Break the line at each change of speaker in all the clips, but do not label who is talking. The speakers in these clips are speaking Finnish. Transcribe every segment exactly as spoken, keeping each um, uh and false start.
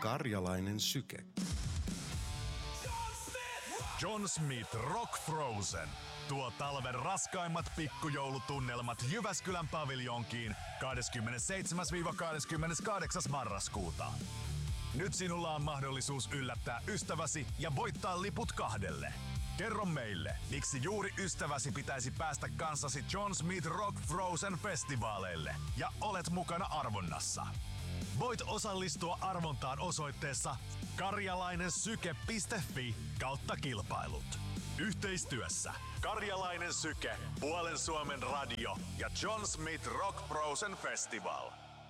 Karjalainen syke.
John Smith Rock Frozen tuo talven raskaimmat pikkujoulutunnelmat Jyväskylän paviljonkiin kahdeskymmenesseitsemäs kahdeskymmeneskahdeksas marraskuuta. Nyt sinulla on mahdollisuus yllättää ystäväsi ja voittaa liput kahdelle. Kerro meille, miksi juuri ystäväsi pitäisi päästä kanssasi John Smith Rock Frozen festivaaleille ja olet mukana arvonnassa. Voit osallistua arvontaan osoitteessa karjalainensyke piste fi kautta kilpailut. Yhteistyössä Karjalainen Syke, Puolen Suomen radio ja John Smith Rock Frozen Festival.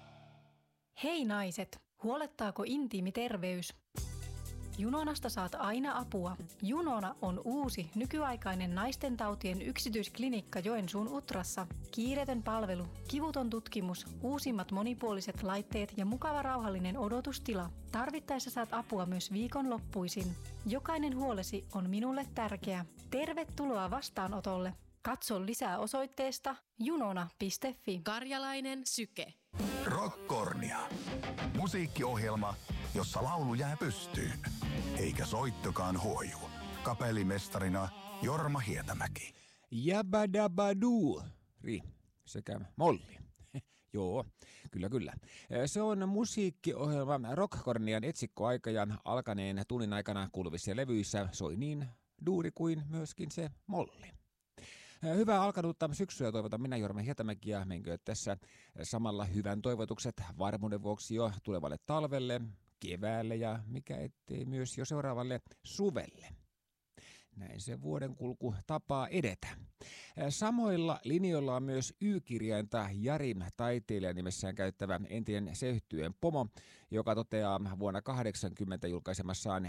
Hei naiset, huolettaako intiimi terveys? Junonasta saat aina apua. Junona on uusi, nykyaikainen naistentautien yksityisklinikka Joensuun Utrassa. Kiireetön palvelu, kivuton tutkimus, uusimmat monipuoliset laitteet ja mukava rauhallinen odotustila. Tarvittaessa saat apua myös viikonloppuisin. Jokainen huolesi on minulle tärkeä. Tervetuloa vastaanotolle. Katso lisää osoitteesta junona piste fi.
Karjalainen syke.
Rockkornia. Musiikkiohjelma, jossa laulu jää pystyyn, eikä soittokaan huoju. Kapellimestarina Jorma Hietämäki.
Jabadabadu, ri sekä molli. Joo, kyllä kyllä. Se on musiikkiohjelma Rockkornian etsikkoaikajan alkaneen tunnin aikana kuuluvissa levyissä soi niin duuri kuin myöskin se molli. Hyvää alkanutta syksyä toivotan minä Jorma Hietämäki ja menkö tässä samalla hyvän toivotukset varmuuden vuoksi jo tulevalle talvelle, keväälle ja mikä ettei myös jo seuraavalle suvelle. Näin se vuoden kulku tapaa edetä. Samoilla linjoilla on myös Y-kirjainta Jari taiteilijan nimessään käyttävä entinen Seyhtyeen pomo, joka toteaa vuonna kahdeksankymmentä julkaisemassaan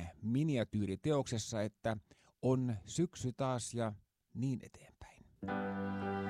miniatyyriteoksessa, että on syksy taas ja niin eteenpäin.